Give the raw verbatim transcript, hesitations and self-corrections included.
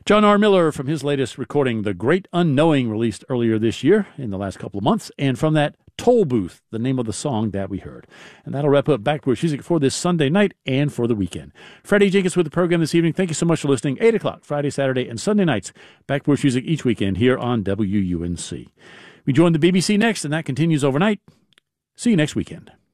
John R. Miller from his latest recording, The Great Unknowing, released earlier this year in the last couple of months. And from that, Toll Booth, the name of the song that we heard. And that'll wrap up Backporch Music for this Sunday night and for the weekend. Freddie Jenkins with the program this evening. Thank you so much for listening. eight o'clock, Friday, Saturday, and Sunday nights. Backporch Music each weekend here on W U N C. We join the B B C next, and that continues overnight. See you next weekend.